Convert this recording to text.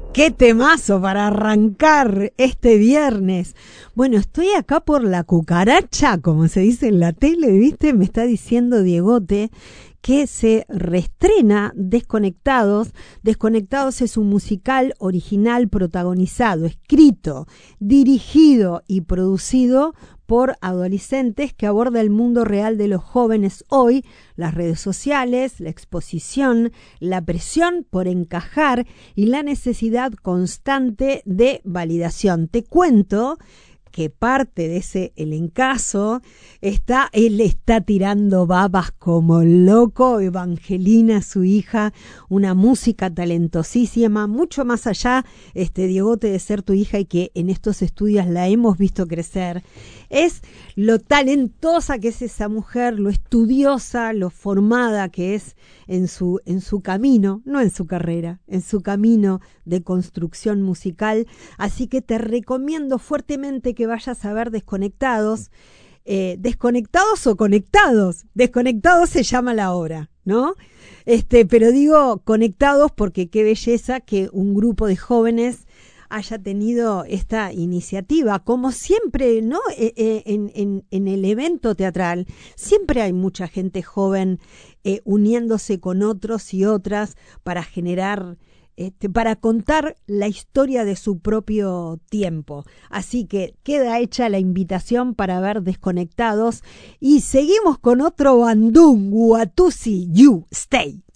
Qué temazo para arrancar este viernes. Bueno, estoy acá por la cucaracha, como se dice en la tele, ¿viste? Me está diciendo Diegote que se reestrena Desconectados. Desconectados es un musical original protagonizado, escrito, dirigido y producido por adolescentes que aborda el mundo real de los jóvenes hoy, las redes sociales, la exposición, la presión por encajar y la necesidad constante de validación. Te cuento que parte de ese elencazo él está tirando babas como loco, Evangelina, su hija, una música talentosísima, mucho más allá, Diegote, de ser tu hija y que en estos estudios la hemos visto crecer. Es lo talentosa que es esa mujer, lo estudiosa, lo formada que es en su camino, no en su carrera, en su camino de construcción musical. Así que te recomiendo fuertemente que vayas a ver Desconectados. ¿Desconectados o conectados? Desconectados se llama la obra, ¿no? Pero digo conectados porque qué belleza que un grupo de jóvenes haya tenido esta iniciativa. Como siempre, ¿no? En el evento teatral siempre hay mucha gente joven uniéndose con otros y otras para generar, para contar la historia de su propio tiempo. Así que queda hecha la invitación para ver Desconectados y seguimos con otro bandung, Watusi You Stay.